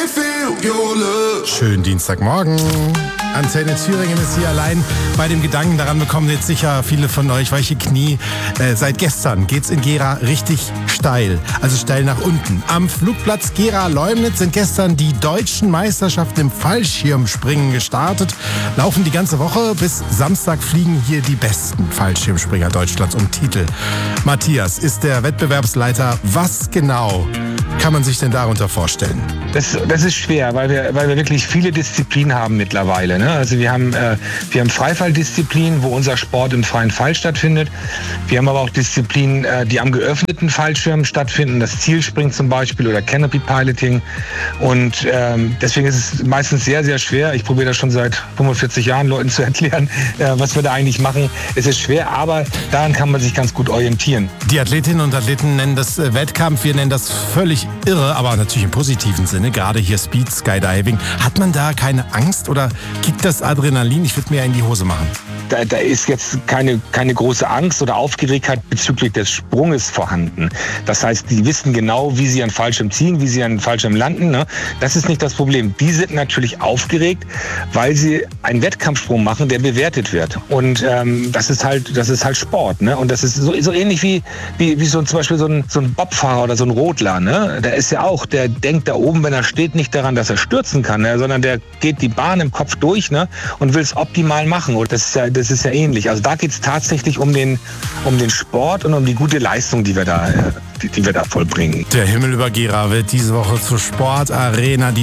Schönen Dienstagmorgen. Antenne Thüringen ist hier allein. Bei dem Gedanken daran bekommen jetzt sicher viele von euch weiche Knie. Seit gestern geht's in Gera richtig steil, also steil nach unten. Am Flugplatz Gera-Leumnitz sind gestern die deutschen Meisterschaften im Fallschirmspringen gestartet. Laufen die ganze Woche. Bis Samstag fliegen hier die besten Fallschirmspringer Deutschlands um Titel. Matthias ist der Wettbewerbsleiter. Was genau kann man sich denn darunter vorstellen? Das ist schwer, weil wir wirklich viele Disziplinen haben mittlerweile. Ne? Also wir haben Freifalldisziplinen, wo unser Sport im freien Fall stattfindet. Wir haben aber auch Disziplinen, die am geöffneten Fallschirm stattfinden, das Zielspringen zum Beispiel oder Canopy Piloting. Und deswegen ist es meistens sehr, sehr schwer. Ich probiere das schon seit 45 Jahren Leuten zu erklären, was wir da eigentlich machen. Es ist schwer, aber daran kann man sich ganz gut orientieren. Die Athletinnen und Athleten nennen das Wettkampf, wir nennen das völlig irre, aber natürlich im positiven Sinne. Gerade hier Speed Skydiving. Hat man da keine Angst oder kickt das Adrenalin? Ich würde mir ja in die Hose machen. Da ist jetzt keine große Angst oder Aufgeregtheit bezüglich des Sprunges vorhanden. Das heißt, die wissen genau, wie sie an Fallschirm ziehen, wie sie an Fallschirm landen. Ne? Das ist nicht das Problem. Die sind natürlich aufgeregt, weil sie einen Wettkampfsprung machen, der bewertet wird. Und das ist halt Sport. Ne? Und das ist so ähnlich wie so zum Beispiel so ein Bobfahrer oder so ein Rodler. Ne? Der ist ja auch, der denkt da oben, wenn er steht, nicht daran, dass er stürzen kann, ne? Sondern der geht die Bahn im Kopf durch, ne? Und will es optimal machen. Und das ist ja ähnlich. Also da geht es tatsächlich um den Sport und um die gute Leistung, die wir da vollbringen. Der Himmel über Gera wird diese Woche zur Sportarena. Die